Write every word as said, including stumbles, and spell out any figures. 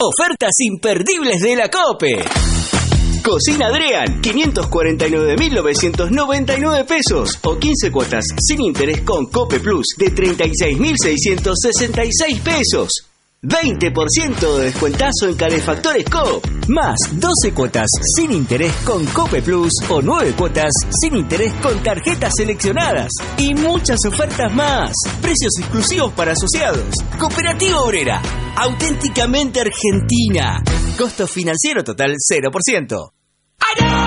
Ofertas imperdibles de la COPE. Cocina Adrián, quinientos cuarenta y nueve mil novecientos noventa y nueve pesos o quince cuotas sin interés con Cope Plus de treinta y seis mil seiscientos sesenta y seis pesos. veinte por ciento de descuentazo en calefactores Coop. Más doce cuotas sin interés con Cope Plus o nueve cuotas sin interés con tarjetas seleccionadas. Y muchas ofertas más. Precios exclusivos para asociados. Cooperativa Obrera. Auténticamente argentina. Costo financiero total cero por ciento.